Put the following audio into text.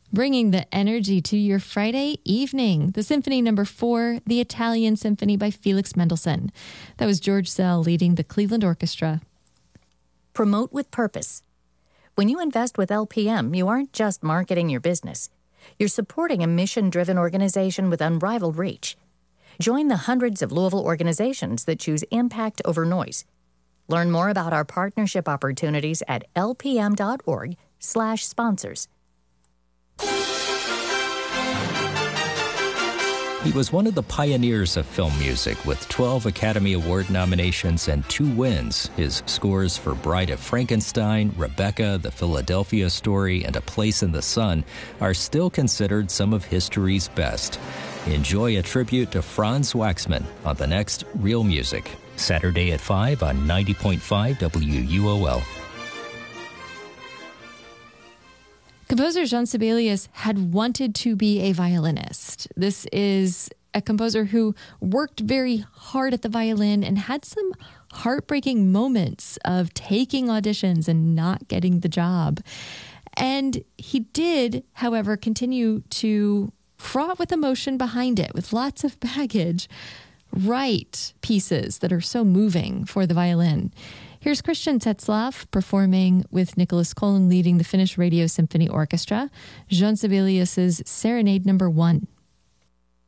bringing the energy to your Friday evening. The Symphony No. 4, the Italian Symphony by Felix Mendelssohn. That was George Szell leading the Cleveland Orchestra. Promote with purpose. When you invest with LPM, you aren't just marketing your business. You're supporting a mission-driven organization with unrivaled reach. Join the hundreds of Louisville organizations that choose impact over noise. Learn more about our partnership opportunities at lpm.org/sponsors. He was one of the pioneers of film music with 12 Academy Award nominations and 2 wins. His scores for Bride of Frankenstein, Rebecca, The Philadelphia Story, and A Place in the Sun are still considered some of history's best. Enjoy a tribute to Franz Waxman on the next Real Music, Saturday at 5 on 90.5 WUOL. Composer Jean Sibelius had wanted to be a violinist. This is a composer who worked very hard at the violin and had some heartbreaking moments of taking auditions and not getting the job. And he did, however, continue to, fraught with emotion behind it, with lots of baggage, write pieces that are so moving for the violin. Here's Christian Tetzlaff performing with Nicholas Collin leading the Finnish Radio Symphony Orchestra, Jean Sibelius's Serenade No. 1.